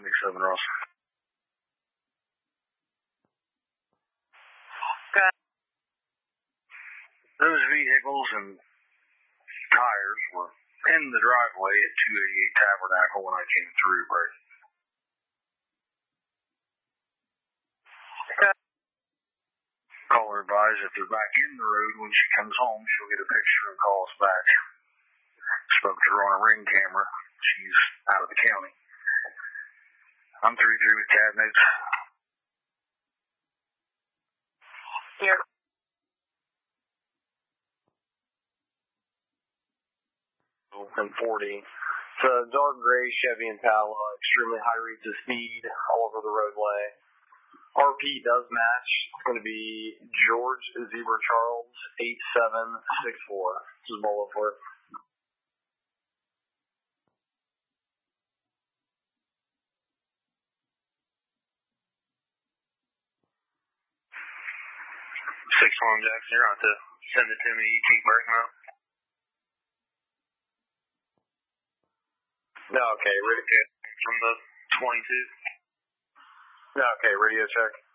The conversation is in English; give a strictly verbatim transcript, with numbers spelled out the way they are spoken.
seventy-seven, Ross. Okay. Those vehicles and tires were in the driveway at two eighty-eight Tabernacle when I came through, Brady. Okay. Call her advise if they're back in the road when she comes home, she'll get a picture and call us back. Spoke to her on a ring camera. She's out of the county. I'm three three with cabinets. Here. And forty. It's a dark gray Chevy Impala, extremely high rates of speed all over the roadway. R P does match. It's going to be George Zebra Charles eight seven six four. This is Bolo for it. six one Jackson, you're on to send it to me. You keep breaking up. No, okay, radio from the twenty-two. No, okay, radio check.